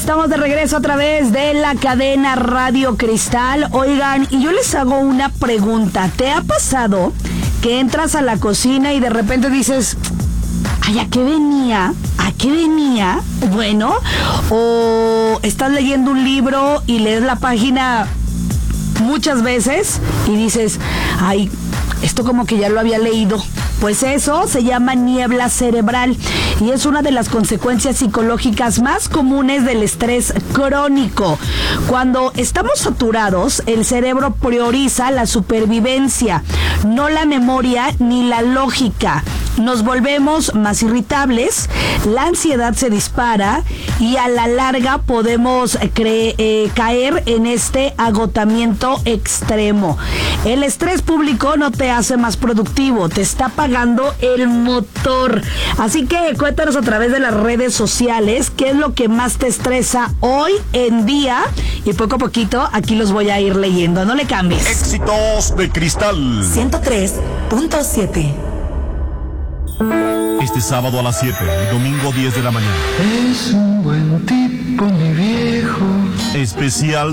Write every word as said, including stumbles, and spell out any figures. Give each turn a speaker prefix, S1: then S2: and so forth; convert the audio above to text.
S1: Estamos de regreso a través de la cadena Radio Cristal. Oigan, y yo les hago una pregunta. ¿Te ha pasado que entras a la cocina y de repente dices, ay, ¿a qué venía? ¿A qué venía? Bueno, o estás leyendo un libro y lees la página muchas veces y dices, ay, esto como que ya lo había leído. Pues eso se llama niebla cerebral y es una de las consecuencias psicológicas más comunes del estrés crónico. Cuando estamos saturados, el cerebro prioriza la supervivencia, no la memoria ni la lógica. Nos volvemos más irritables, la ansiedad se dispara y a la larga podemos cre- eh, caer en este agotamiento extremo. El estrés público no te hace más productivo, te está apagando el motor. Así que cuéntanos a través de las redes sociales qué es lo que más te estresa hoy en día y poco a poquito aquí los voy a ir leyendo. No le cambies.
S2: Éxitos de Cristal
S3: ciento tres punto siete.
S2: Este sábado a las siete y domingo diez de la mañana.
S4: Es un buen tipo, mi viejo.
S2: Especial